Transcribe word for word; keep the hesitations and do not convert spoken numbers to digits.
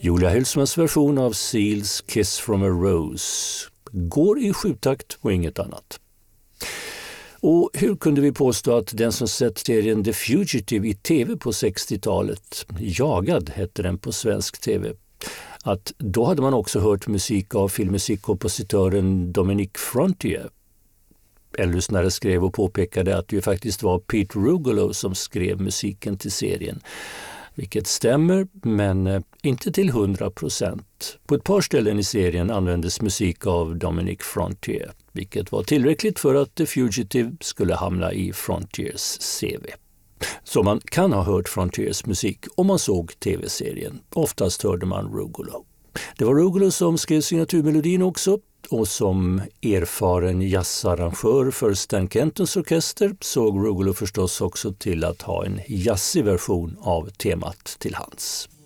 Julia Hylsmans version av Seals Kiss from a Rose går i sjutakt och inget annat. Och hur kunde vi påstå att den som sett serien The Fugitive i tv på sextiotalet, Jagad hette den på svensk tv, att då hade man också hört musik av filmmusikkompositören Dominique Frontier. En lyssnare skrev och påpekade att det ju faktiskt var Pete Rugolo som skrev musiken till serien. Vilket stämmer, men inte till hundra procent. På ett par ställen i serien användes musik av Dominique Frontier, vilket var tillräckligt för att The Fugitive skulle hamna i Frontiers C V. Så man kan ha hört Frontiers musik om man såg tv-serien. Oftast hörde man Rugolo. Det var Rugolo som skrev signaturmelodin också, och som erfaren jazzarrangör för Stan Kentons orkester såg Rugolo förstås också till att ha en jazzig version av temat till hands.